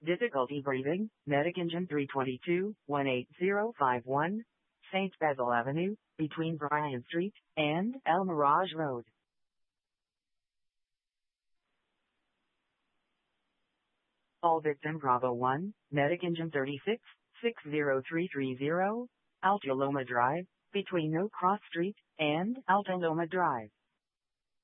Difficulty breathing, Medic Engine 322, 18051, St. Basil Avenue, between Bryan Street and El Mirage Road. All victim Bravo 1, Medic Engine 36, 60330, Alta Loma Drive, between No Cross Street and Alta Loma Drive.